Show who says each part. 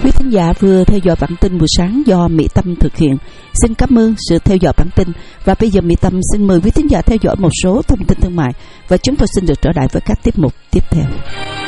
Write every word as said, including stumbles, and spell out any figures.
Speaker 1: Quý thính giả vừa theo dõi bản tin buổi sáng do Mỹ Tâm thực hiện. Xin cảm ơn sự theo dõi bản tin. Và bây giờ Mỹ Tâm xin mời quý thính giả theo dõi một số thông tin thương mại. Và chúng tôi xin được trở lại với các tiết mục tiếp theo.